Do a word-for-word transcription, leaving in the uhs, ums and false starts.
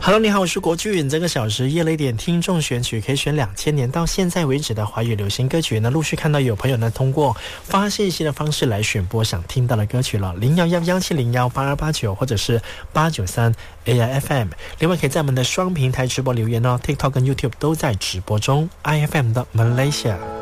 Hello， 你好，我是国俊。这个小时夜了一点听众选曲，可以选两千年到现在为止的华语流行歌曲呢。陆续看到有朋友呢通过发信息的方式来选播想听到的歌曲了，零幺幺幺七零幺八二八九或者是八九三 A I F M。另外可以在我们的双平台直播留言哦 ，TikTok 跟 YouTube 都在直播中 ，I F M 的 Malaysia。